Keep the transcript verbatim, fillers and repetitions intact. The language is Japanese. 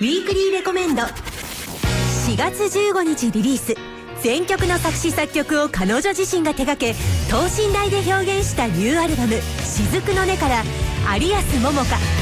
ウィークリーレコメンド。しがつじゅうごにちリリース、全曲の作詞作曲を彼女自身が手掛け、等身大で表現したニューアルバム「雫の音」から有安桃香